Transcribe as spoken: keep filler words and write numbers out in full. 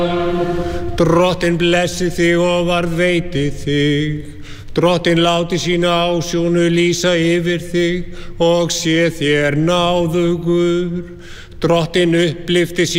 Drottinn blessi þig og varðveiti þig. Drottinn láti sína ásjónu lýsa yfir þig og sé þér náðugur. Drottinn upplyfti sína